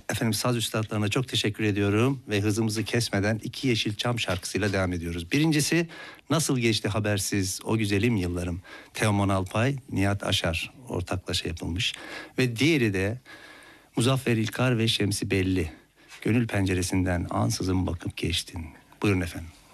Efendim saz üstadlarına çok teşekkür ediyorum ve hızımızı kesmeden iki Yeşilçam şarkısıyla devam ediyoruz. Birincisi Nasıl Geçti Habersiz O Güzelim Yıllarım. Teoman Alpay, Nihat Aşar ortaklaşa yapılmış. Ve diğeri de Muzaffer İlkar ve Şemsi Belli. Gönül penceresinden ansızın bakıp geçtin. Buyurun efendim.